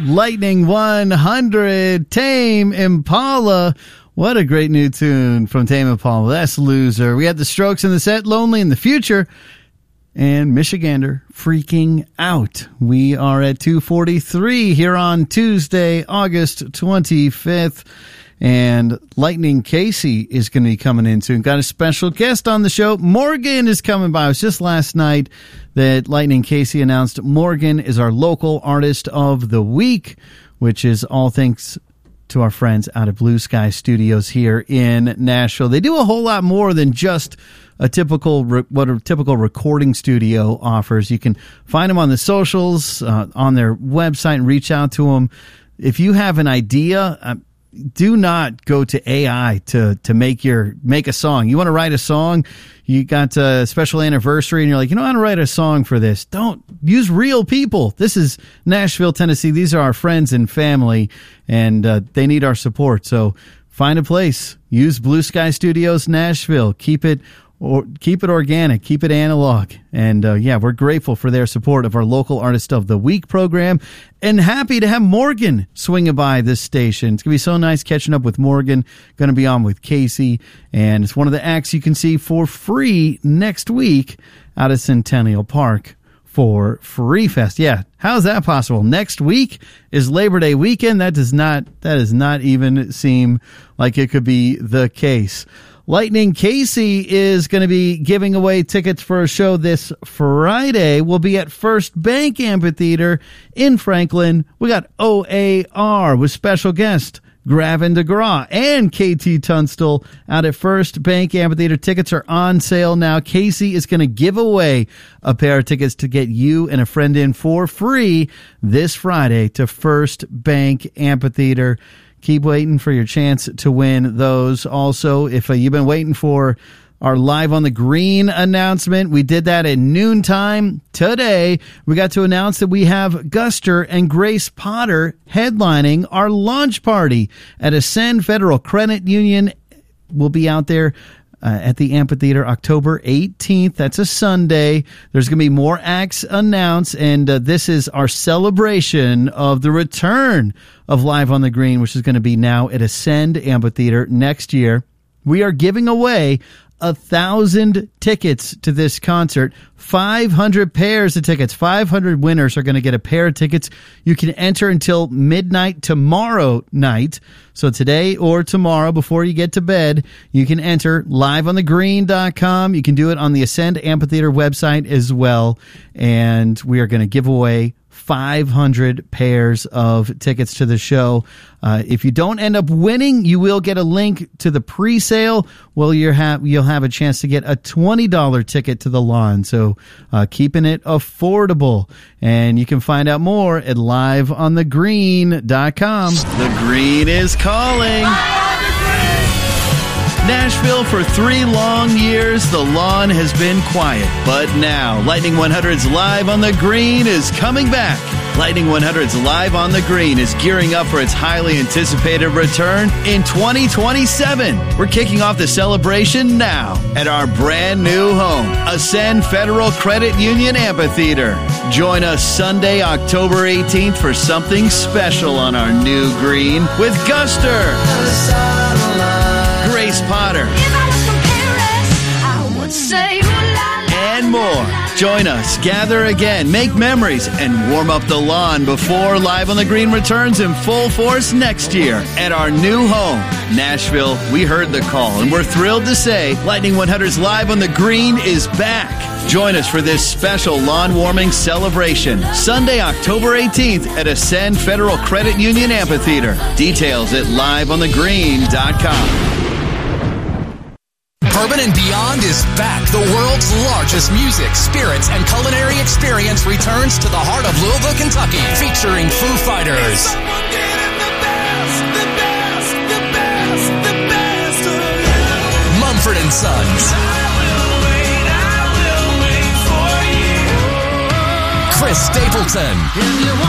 Lightning 100, Tame Impala. What a great new tune from Tame Impala. That's Loser. We had the Strokes in the set, Lonely in the Future, and Michigander, Freaking Out. We are at 2:43 here on Tuesday, August 25th. And Lightning Casey is going to be coming in soon. Got a special guest on the show. Morgan is coming by. It was just last night that Lightning Casey announced Morgan is our local artist of the week, which is all thanks to our friends out of Blue Sky Studios here in Nashville. They do a whole lot more than just what a typical recording studio offers. You can find them on the socials, on their website, and reach out to them. If you have an idea, do not go to AI to make a song. You want to write a song, you got a special anniversary, and you're like, I want to write a song for this. Don't use real people. This is Nashville, Tennessee. These are our friends and family, and they need our support. So find a place. Use Blue Sky Studios Nashville. Keep it organic, keep it analog. And we're grateful for their support of our local Artist of the Week program, and happy to have Morgan swinging by this station. It's going to be so nice catching up with Morgan. Going to be on with Casey, and it's one of the acts you can see for free next week out of Centennial Park for Free Fest. Yeah, how is that possible? Next week is Labor Day weekend. That does not even seem like it could be the case. Lightning Casey is going to be giving away tickets for a show this Friday. We'll be at First Bank Amphitheater in Franklin. We got OAR with special guest Gravin DeGraw and KT Tunstall out at First Bank Amphitheater. Tickets are on sale now. Casey is going to give away a pair of tickets to get you and a friend in for free this Friday to First Bank Amphitheater. Keep waiting for your chance to win those. Also, if you've been waiting for our Live on the Green announcement, we did that at noontime today. We got to announce that we have Guster and Grace Potter headlining our launch party at Ascend Federal Credit Union. We'll be out there at the amphitheater October 18th. That's a Sunday. There's going to be more acts announced, and this is our celebration of the return of Live on the Green, which is going to be now at Ascend Amphitheater next year. We are giving away 1,000 tickets to this concert, 500 pairs of tickets. 500 winners are going to get a pair of tickets. You can enter until midnight tomorrow night. So today or tomorrow before you get to bed, you can enter liveonthegreen.com. You can do it on the Ascend Amphitheater website as well. And we are going to give away 500 pairs of tickets to the show. If you don't end up winning, you will get a link to the pre-sale. Well, you'll have a chance to get a $20 ticket to the lawn. So keeping it affordable. And you can find out more at liveonthegreen.com. The Green is calling. Nashville, for 3 long years, the lawn has been quiet. But now, Lightning 100's Live on the Green is coming back. Lightning 100's Live on the Green is gearing up for its highly anticipated return in 2027. We're kicking off the celebration now at our brand new home, Ascend Federal Credit Union Amphitheater. Join us Sunday, October 18th for something special on our new green with Guster, Grace Potter, and more. Join us, gather again, make memories, and warm up the lawn before Live on the Green returns in full force next year at our new home. Nashville, we heard the call, and we're thrilled to say Lightning 100's Live on the Green is back. Join us for this special lawn warming celebration, Sunday, October 18th at Ascend Federal Credit Union Amphitheater. Details at liveonthegreen.com. Bourbon and Beyond is back. The world's largest music, spirits, and culinary experience returns to the heart of Louisville, Kentucky, featuring Foo Fighters, Mumford & Sons, Chris Stapleton,